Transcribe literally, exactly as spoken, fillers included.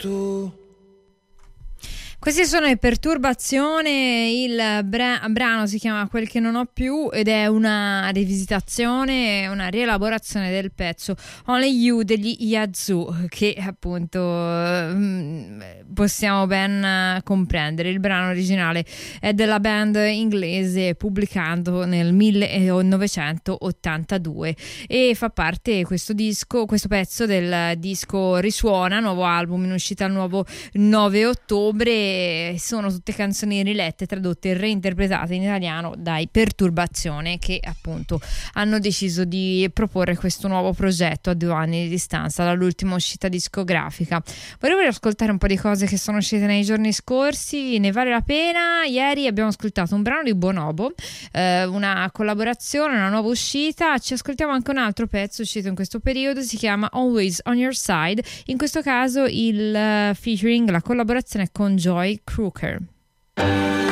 tu. Questi sono i Perturbazione, il bra- brano si chiama Quel che non ho più ed è una rivisitazione, una rielaborazione del pezzo Only You degli Yazoo, che appunto mh, possiamo ben comprendere. Il brano originale è della band inglese, pubblicato nel millenovecentottantadue, e fa parte questo disco, questo pezzo del disco Risuona, nuovo album in uscita il nuovo nove ottobre. Sono tutte canzoni rilette, tradotte e reinterpretate in italiano dai Perturbazione, che appunto hanno deciso di proporre questo nuovo progetto a due anni di distanza dall'ultima uscita discografica. Volevo ascoltare un po' di cose che sono uscite nei giorni scorsi, ne vale la pena. Ieri abbiamo ascoltato un brano di Bonobo, eh, una collaborazione, una nuova uscita. Ci ascoltiamo anche un altro pezzo uscito in questo periodo, si chiama Always on Your Side, in questo caso il uh, featuring, la collaborazione con Joy Crooker.